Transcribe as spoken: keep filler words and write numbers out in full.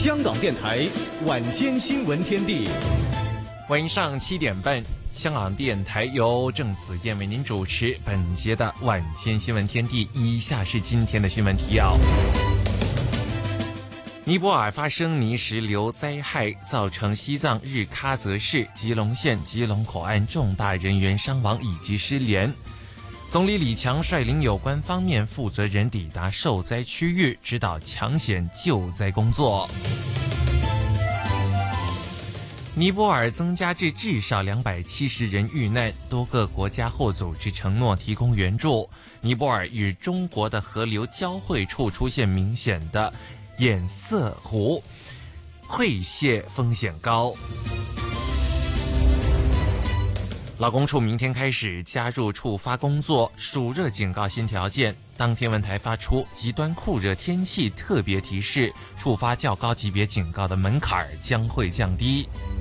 香港电台晚间新闻天地， 晚上七点半，香港电台由郑子健为您主持本节的晚间新闻天地。以下是今天的新闻提要：尼泊尔发生泥石流灾害，造成西藏日喀则市、吉隆县吉隆口岸重大人员伤亡以及失联。总理李强率领有关方面负责人抵达受灾区域，指导抢险救灾工作。尼泊尔增加至至少两百七十人遇难，多个国家或组织承诺提供援助。尼泊尔与中国的河流交汇处出现明显的堰塞湖，溃泻风险高。劳工处明天开始加入触发工作暑热警告新条件，当天文台发出极端酷热天气特别提示，触发较高级别警告的门槛将会降低。